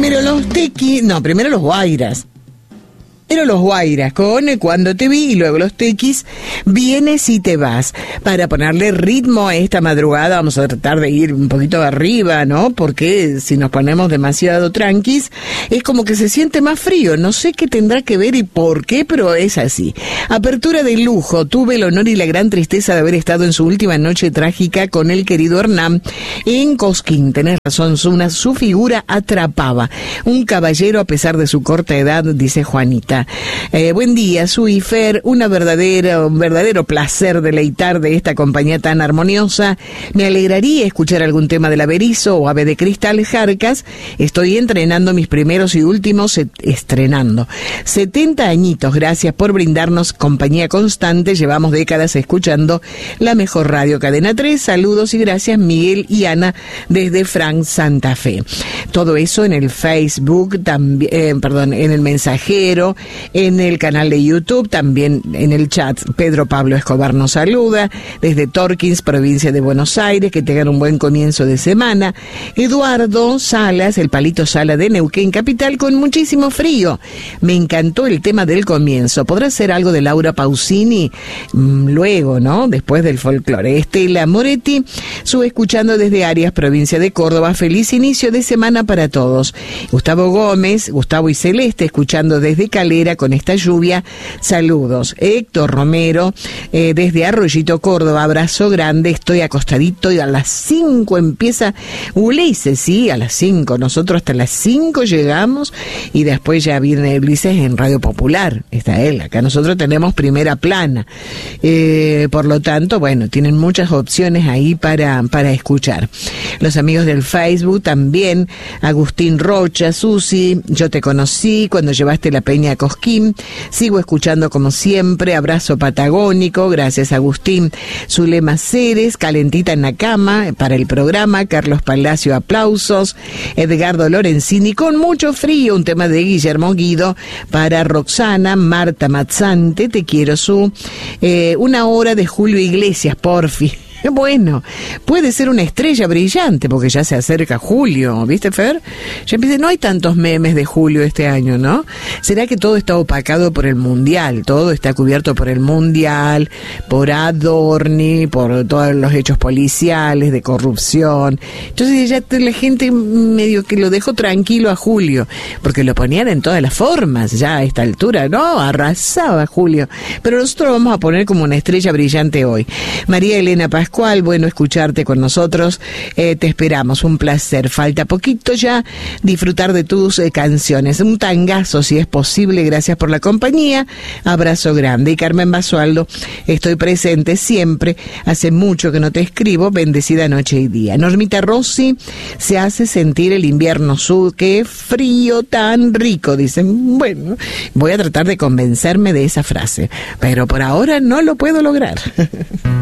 Pero los tequis, no, primero los guairas. Pero los guairas con Cuando te vi y luego los tequis, Vienes y te vas. Para ponerle ritmo a esta madrugada vamos a tratar de ir un poquito arriba, ¿no? Porque si nos ponemos demasiado tranquis, es como que se siente más frío. No sé qué tendrá que ver y por qué, pero es así. Apertura de lujo. Tuve el honor y la gran tristeza de haber estado en su última noche trágica con el querido Hernán en Cosquín. Tenés razón, Zuna, su figura atrapaba. Un caballero a pesar de su corta edad, dice Juanita. Buen día, Sui Fer, un verdadero placer deleitar de esta compañía tan armoniosa. Me alegraría escuchar algún tema de la Berizo o Ave de Cristal Jarcas. Estoy entrenando mis primeros y últimos, estrenando. 70 añitos, gracias por brindarnos compañía constante. Llevamos décadas escuchando la mejor radio, Cadena 3. Saludos y gracias, Miguel y Ana, desde Frank, Santa Fe. Todo eso en el Facebook, también, en el mensajero, en el canal de YouTube, también en el chat. Pedro Pablo Escobar nos saluda desde Torkins, provincia de Buenos Aires. Que tengan un buen comienzo de semana. Eduardo Salas, el Palito Sala de Neuquén Capital, con muchísimo frío. Me encantó el tema del comienzo. ¿Podrá ser algo de Laura Pausini? Luego, ¿no? Después del folclore. Estela Moretti, escuchando desde Arias, provincia de Córdoba. Feliz inicio de semana para todos. Gustavo Gómez, Gustavo y Celeste, escuchando desde Calera con esta lluvia. Saludos. Héctor Romero, desde Arroyito, Córdoba. Abrazo grande. Estoy acostadito y a las 5 empieza Ulises, sí, a las 5. Nosotros hasta las 5 llegamos y después ya viene Ulises en Radio Popular. Está él. Acá nosotros tenemos primera plana. Por lo tanto, bueno, tienen muchas opciones ahí para escuchar. Los amigos del Facebook también. Agustín Rocha, Susi, yo te conocí cuando llevaste la peña a Cosquín. Sigo escuchando como siempre. Abrazo patagónico. Gracias, Agustín. Zulema Ceres, calentita en la cama para el programa. Carlos Palacio, aplausos. Edgardo Lorenzini, con mucho frío. Un tema de Guillermo Guido para Roxana. Marta Mazzante, te quiero, una hora de Julio Iglesias, porfi. Bueno, puede ser una estrella brillante porque ya se acerca julio, ¿viste, Fer? Ya empieza, no hay tantos memes de julio este año, ¿no? ¿Será que todo está opacado por el mundial? Todo está cubierto por el mundial, por Adorni, por todos los hechos policiales, de corrupción. Entonces ya la gente medio que lo dejó tranquilo a julio, porque lo ponían en todas las formas ya a esta altura, ¿no? Arrasaba Julio. Pero nosotros vamos a poner como una estrella brillante hoy. María Elena Pascual, bueno escucharte con nosotros, te esperamos, un placer. Falta poquito ya disfrutar de tus canciones, un tangazo si es posible. Gracias por la compañía, abrazo grande. Y Carmen Basualdo, estoy presente siempre, hace mucho que no te escribo, bendecida noche y día. Normita Rossi, se hace sentir el invierno sur, qué frío tan rico, dicen. Bueno, voy a tratar de convencerme de esa frase, pero por ahora no lo puedo lograr.